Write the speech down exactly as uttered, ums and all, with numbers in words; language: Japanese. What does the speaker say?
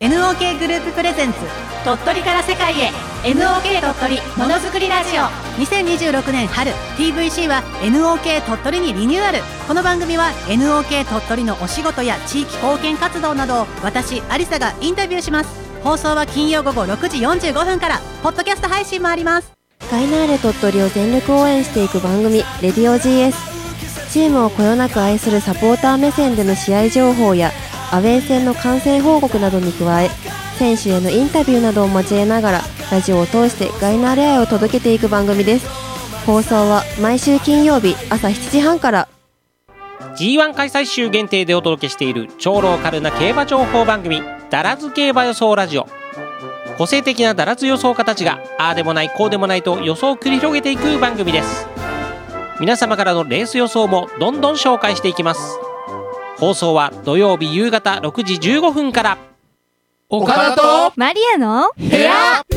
エヌオーケー グループプレゼンツ鳥取から世界へ エヌオーケー 鳥取ものづくりラジオ。にせんにじゅうろくねん春 ティーブイシー は エヌオーケー 鳥取にリニューアル。この番組は エヌオーケー 鳥取のお仕事や地域貢献活動などを私アリサがインタビューします。放送は金曜午後ろくじよんじゅうごふんから。ポッドキャスト配信もあります。 ガイナーレ鳥取を全力応援していく番組レディオ ジーエス。 チームをこよなく愛するサポーター目線での試合情報やアウェー戦の観戦報告などに加え、選手へのインタビューなどを交えながらラジオを通してガイナーレ愛を届けていく番組です。放送は毎週金曜日朝しちじはんから。 ジーワン 開催週限定でお届けしている超ローカルな競馬情報番組ダラズ競馬予想ラジオ。個性的なダラズ予想家たちがああでもないこうでもないと予想を繰り広げていく番組です。皆様からのレース予想もどんどん紹介していきます。放送は土曜日夕方ろくじじゅうごふんから。 岡田とマリアの部屋。